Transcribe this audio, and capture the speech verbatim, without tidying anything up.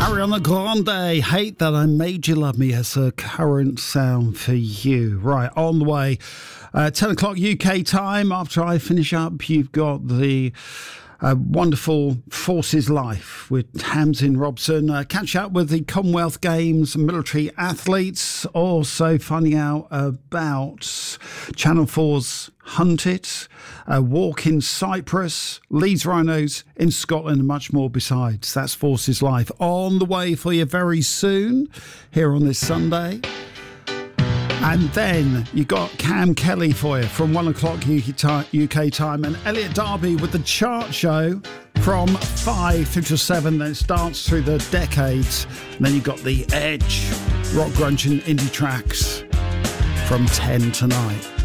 Ariana Grande, Hate That I Made You Love Me as a current sound for you. Right, on the way. Uh, ten o'clock U K time. After I finish up, you've got the uh, wonderful Forces Life with Tamsin Robson. Uh, catch up with the Commonwealth Games military athletes. Also finding out about Channel four's Hunted, a walk in Cyprus, Leeds Rhinos in Scotland, and much more besides. That's Forces Life on the way for you very soon here on this Sunday. And then you got Cam Kelly for you from one o'clock U K time, and Elliot Darby with the chart show from five through to seven. Then it starts through the decades. And then you've got the Edge, rock, grunge and indie tracks from ten tonight.